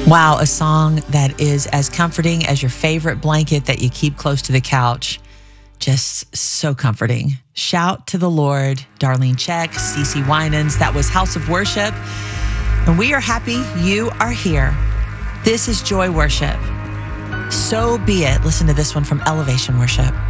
Wow, a song that is as comforting as your favorite blanket that you keep close to the couch. Just so comforting. Shout to the Lord, Darlene Check, CeCe Winans. That was House of Worship. And we are happy you are here. This is Joy Worship. So be it. Listen to this one from Elevation Worship.